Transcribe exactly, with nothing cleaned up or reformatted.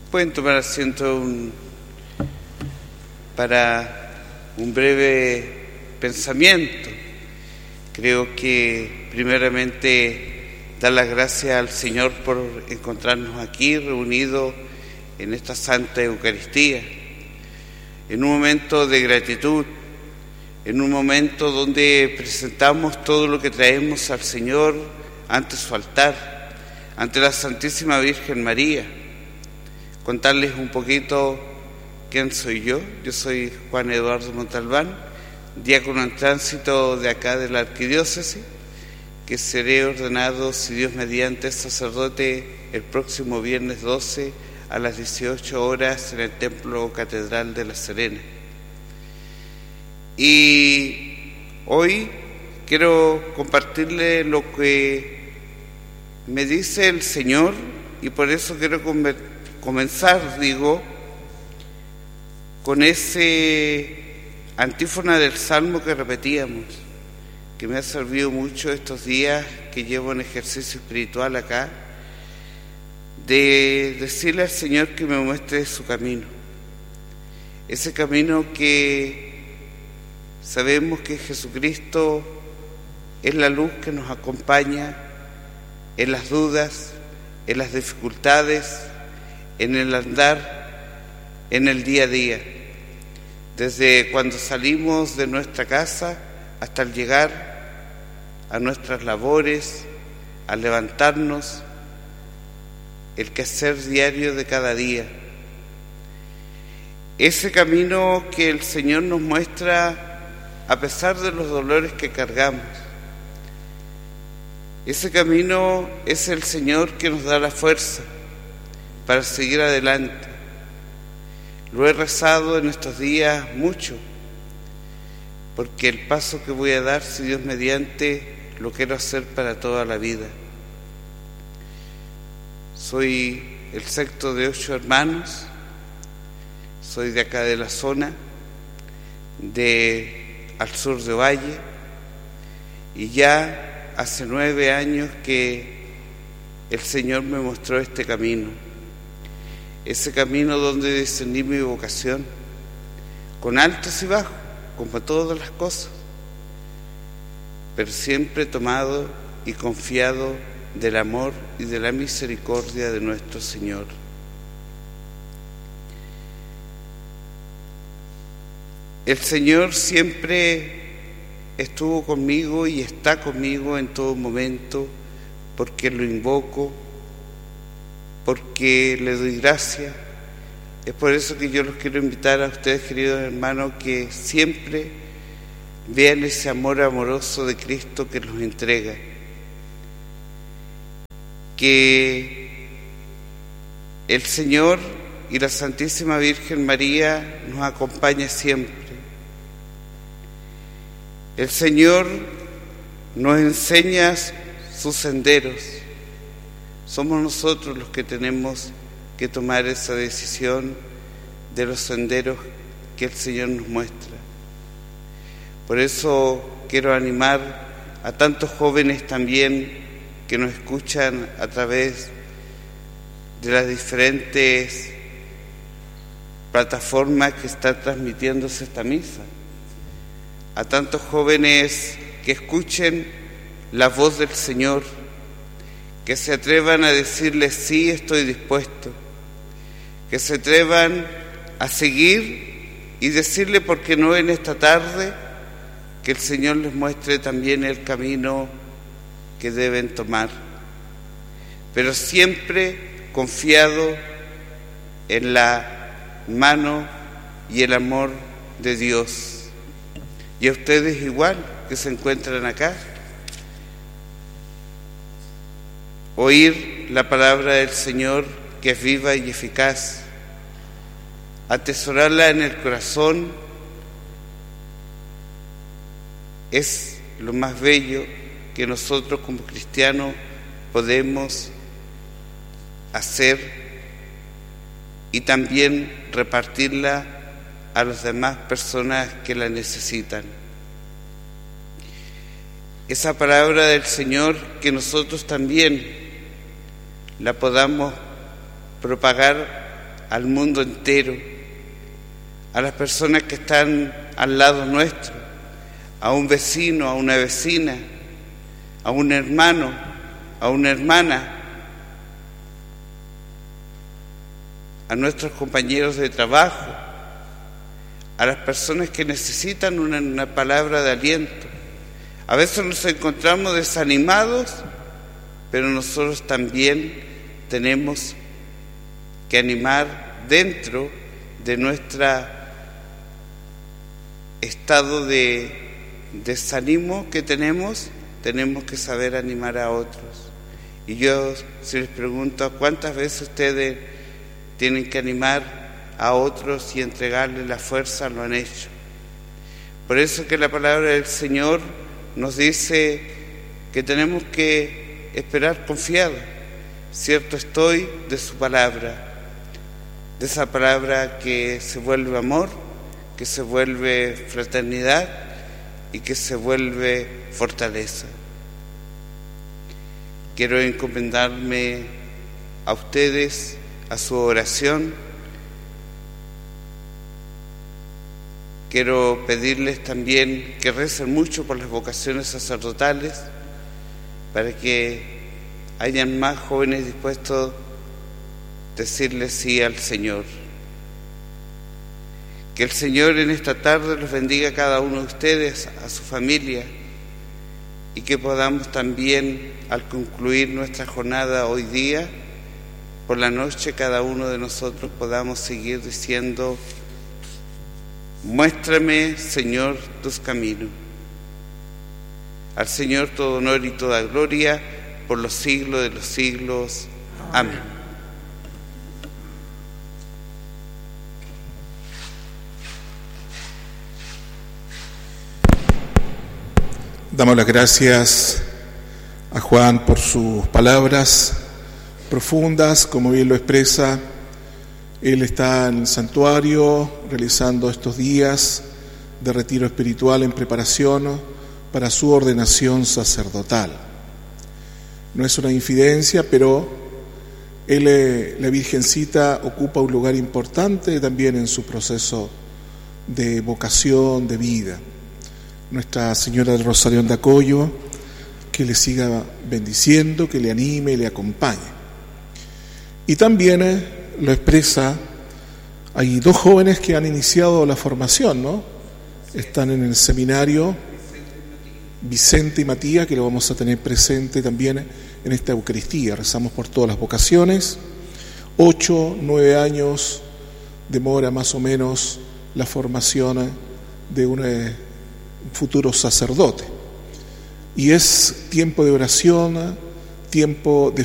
Pueden tomar asiento un, para un breve pensamiento. Creo que primeramente dar las gracias al Señor por encontrarnos aquí reunidos en esta Santa Eucaristía, en un momento de gratitud, en un momento donde presentamos todo lo que traemos al Señor ante su altar, ante la Santísima Virgen María. Contarles un poquito quién soy yo. Yo soy Juan Eduardo Montalbán, diácono en tránsito de acá de la Arquidiócesis, que seré ordenado, si Dios mediante, sacerdote el próximo viernes doce a las dieciocho horas en el Templo Catedral de La Serena. Y hoy quiero compartirle lo que me dice el Señor, y por eso quiero convertir comenzar, digo, con ese antífona del Salmo que repetíamos, que me ha servido mucho estos días que llevo en ejercicio espiritual acá, de decirle al Señor que me muestre su camino, ese camino que sabemos que Jesucristo es la luz que nos acompaña en las dudas, en las dificultades, en el andar, en el día a día, desde cuando salimos de nuestra casa hasta el llegar a nuestras labores, al levantarnos, el quehacer diario de cada día. Ese camino que el Señor nos muestra a pesar de los dolores que cargamos. Ese camino es el Señor que nos da la fuerza para seguir adelante. Lo he rezado en estos días mucho, porque el paso que voy a dar, si Dios mediante, lo quiero hacer para toda la vida. Soy el sexto de ocho hermanos, soy de acá de la zona, de al sur de Valle, y ya hace nueve años que el Señor me mostró este camino. Ese camino donde discerní mi vocación, con altos y bajos, como todas las cosas, pero siempre tomado y confiado del amor y de la misericordia de nuestro Señor. El Señor siempre estuvo conmigo y está conmigo en todo momento, porque lo invoco, porque le doy gracias. Es por eso que yo los quiero invitar a ustedes, queridos hermanos, que siempre vean ese amor amoroso de Cristo que nos entrega, que el Señor y la Santísima Virgen María nos acompaña siempre. El Señor nos enseña sus senderos. Somos nosotros los que tenemos que tomar esa decisión de los senderos que el Señor nos muestra. Por eso quiero animar a tantos jóvenes también que nos escuchan a través de las diferentes plataformas que están transmitiéndose esta misa. A tantos jóvenes que escuchen la voz del Señor, que se atrevan a decirle sí, estoy dispuesto, que se atrevan a seguir y decirle, ¿por qué no en esta tarde? Que el Señor les muestre también el camino que deben tomar, pero siempre confiado en la mano y el amor de Dios. Y a ustedes igual, que se encuentran acá, oír la palabra del Señor, que es viva y eficaz, atesorarla en el corazón, es lo más bello que nosotros como cristianos podemos hacer, y también repartirla a las demás personas que la necesitan. Esa palabra del Señor, que nosotros también la podamos propagar al mundo entero, a las personas que están al lado nuestro, a un vecino, a una vecina, a un hermano, a una hermana, a nuestros compañeros de trabajo, a las personas que necesitan una, una palabra de aliento. A veces nos encontramos desanimados, pero nosotros también tenemos que animar dentro de nuestro estado de desánimo que tenemos, tenemos que saber animar a otros. Y yo, si les pregunto, ¿cuántas veces ustedes tienen que animar a otros y entregarles la fuerza? Lo han hecho. Por eso que la palabra del Señor nos dice que tenemos que esperar confiados. Cierto estoy de su palabra, de esa palabra que se vuelve amor, que se vuelve fraternidad y que se vuelve fortaleza. Quiero encomendarme a ustedes, a su oración. Quiero pedirles también que recen mucho por las vocaciones sacerdotales, para que hayan más jóvenes dispuestos a decirle sí al Señor. Que el Señor en esta tarde los bendiga a cada uno de ustedes, a su familia, y que podamos también, al concluir nuestra jornada hoy día, por la noche, cada uno de nosotros podamos seguir diciendo: muéstrame, Señor, tus caminos. Al Señor todo honor y toda gloria por los siglos de los siglos. Amén. Damos las gracias a Juan por sus palabras profundas, como bien lo expresa. Él está en el santuario realizando estos días de retiro espiritual en preparación para su ordenación sacerdotal. No es una infidencia, pero él, la Virgencita ocupa un lugar importante también en su proceso de vocación, de vida. Nuestra Señora del Rosario de Acoyo, que le siga bendiciendo, que le anime y le acompañe. Y también eh, lo expresa, hay dos jóvenes que han iniciado la formación, ¿no? Están en el seminario, Vicente y Matías, que lo vamos a tener presente también en esta Eucaristía. Rezamos por todas las vocaciones. Ocho, nueve años demora más o menos la formación de un eh, futuro sacerdote. Y es tiempo de oración, tiempo de